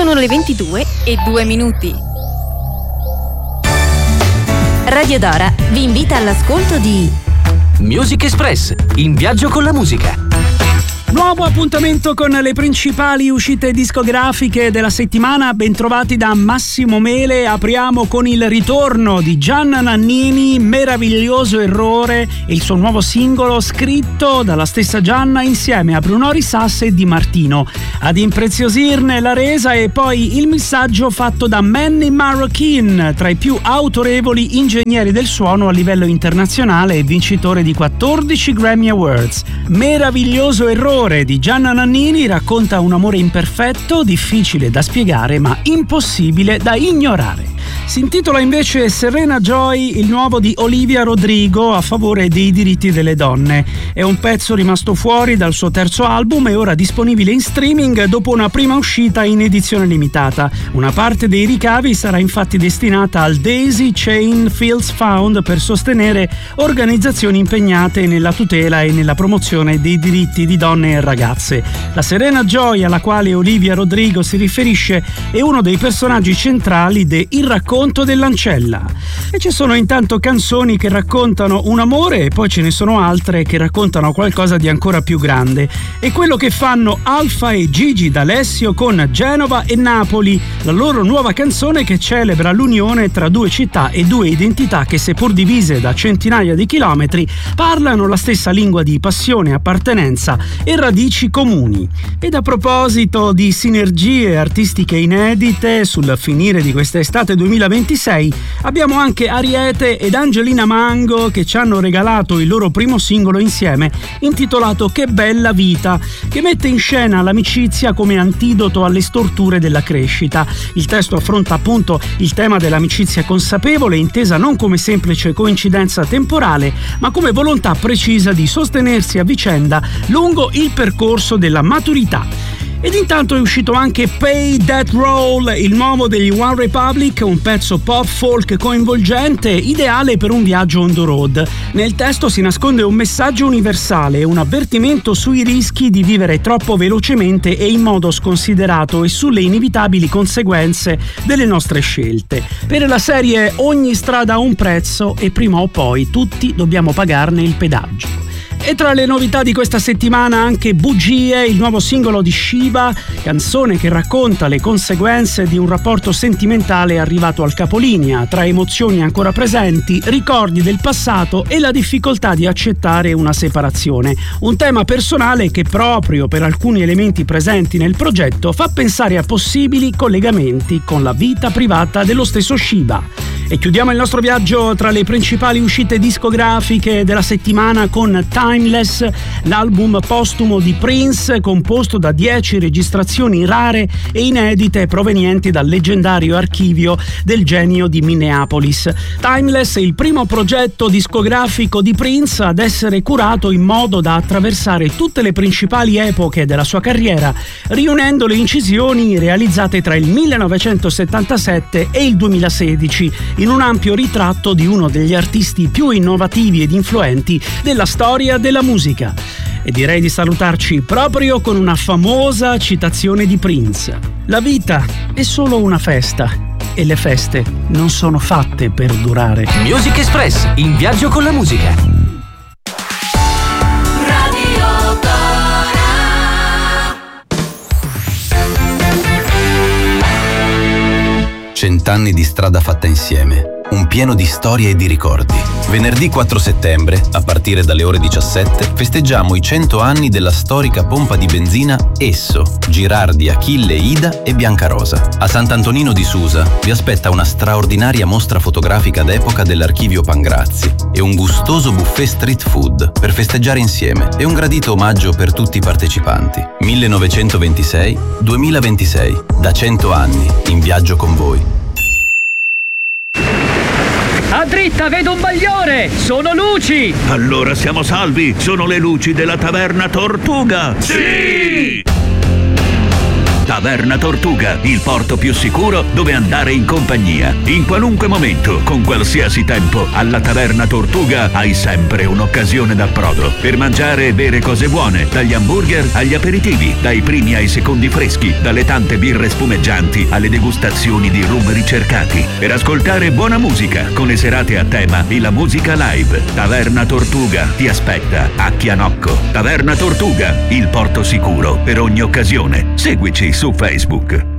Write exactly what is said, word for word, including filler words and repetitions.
Sono le ventidue e due minuti. Radio Dora vi invita all'ascolto di Music Express, in viaggio con la musica. Nuovo appuntamento con le principali uscite discografiche della settimana. Bentrovati da Massimo Mele. Apriamo con il ritorno di Gianna Nannini, Meraviglioso Errore, e il suo nuovo singolo scritto dalla stessa Gianna insieme a Bruno Risas e Di Martino. Ad impreziosirne la resa e poi il missaggio fatto da Manny Marroquin, tra i più autorevoli ingegneri del suono a livello internazionale e vincitore di quattordici Grammy Awards. Meraviglioso Errore di Gianna Nannini racconta un amore imperfetto, difficile da spiegare ma impossibile da ignorare. Si intitola invece Serena Joy, il nuovo di Olivia Rodrigo a favore dei diritti delle donne. È un pezzo rimasto fuori dal suo terzo album e ora disponibile in streaming dopo una prima uscita in edizione limitata. Una parte dei ricavi sarà infatti destinata al Daisy Chain Fields Fund per sostenere organizzazioni impegnate nella tutela e nella promozione dei diritti di donne e ragazze. La Serena Joy alla quale Olivia Rodrigo si riferisce è uno dei personaggi centrali de Il racconto dell'ancella. E ci sono intanto canzoni che raccontano un amore e poi ce ne sono altre che raccontano qualcosa di ancora più grande. È quello che fanno Alfa e Gigi D'Alessio con Genova e Napoli, la loro nuova canzone che celebra l'unione tra due città e due identità che, seppur divise da centinaia di chilometri, parlano la stessa lingua di passione, appartenenza e radici comuni. Ed a proposito di sinergie artistiche inedite, sul finire di quest'estate duemilaventisei abbiamo anche Ariete ed Angelina Mango che ci hanno regalato il loro primo singolo insieme intitolato Che bella vita, che mette in scena l'amicizia come antidoto alle storture della crescita. Il testo affronta appunto il tema dell'amicizia consapevole, intesa non come semplice coincidenza temporale ma come volontà precisa di sostenersi a vicenda lungo il percorso della maturità. Ed intanto è uscito anche Pay That Roll, il nuovo degli One Republic, un pezzo pop folk coinvolgente, ideale per un viaggio on the road. Nel testo si nasconde un messaggio universale, un avvertimento sui rischi di vivere troppo velocemente e in modo sconsiderato e sulle inevitabili conseguenze delle nostre scelte. Per la serie ogni strada ha un prezzo e prima o poi tutti dobbiamo pagarne il pedaggio. E tra le novità di questa settimana anche Bugie, il nuovo singolo di Shiva, canzone che racconta le conseguenze di un rapporto sentimentale arrivato al capolinea, tra emozioni ancora presenti, ricordi del passato e la difficoltà di accettare una separazione. Un tema personale che proprio per alcuni elementi presenti nel progetto fa pensare a possibili collegamenti con la vita privata dello stesso Shiva. E chiudiamo il nostro viaggio tra le principali uscite discografiche della settimana con Timeless, l'album postumo di Prince composto da dieci registrazioni rare e inedite provenienti dal leggendario archivio del genio di Minneapolis. Timeless è il primo progetto discografico di Prince ad essere curato in modo da attraversare tutte le principali epoche della sua carriera, riunendo le incisioni realizzate tra il millenovecentosettantasette e il duemilasedici in un ampio ritratto di uno degli artisti più innovativi ed influenti della storia della musica. E direi di salutarci proprio con una famosa citazione di Prince: la vita è solo una festa e le feste non sono fatte per durare. Music Express, in viaggio con la musica. Cent'anni di strada fatta insieme, un pieno di storie e di ricordi. Venerdì quattro settembre, a partire dalle ore diciassette, festeggiamo i cento anni della storica pompa di benzina Esso, Girardi, Achille, Ida e Biancarosa. A Sant'Antonino di Susa vi aspetta una straordinaria mostra fotografica d'epoca dell'archivio Pangrazzi e un gustoso buffet street food per festeggiare insieme e un gradito omaggio per tutti i partecipanti. millenovecentoventisei duemilaventisei, da cento anni, in viaggio con voi. A dritta, vedo un bagliore! Sono luci! Allora siamo salvi! Sono le luci della taverna Tortuga! Sì! Da Taverna Tortuga, il porto più sicuro dove andare in compagnia. In qualunque momento, con qualsiasi tempo, alla Taverna Tortuga hai sempre un'occasione d'approdo per mangiare e bere cose buone, dagli hamburger agli aperitivi, dai primi ai secondi freschi, dalle tante birre spumeggianti alle degustazioni di rum ricercati, per ascoltare buona musica con le serate a tema e la musica live. Taverna Tortuga ti aspetta a Chianocco. Taverna Tortuga, il porto sicuro per ogni occasione. Seguici su Facebook.